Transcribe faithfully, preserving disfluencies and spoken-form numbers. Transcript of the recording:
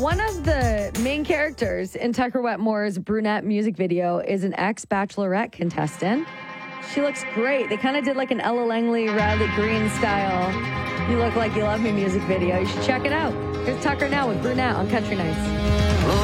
One of the main characters in Tucker Wetmore's Brunette music video is an ex-Bachelorette contestant. She looks great. They kind of did like an Ella Langley, Riley Green style You Look Like You Love Me music video. You should check it out. Here's Tucker now with Brunette on Country Nights.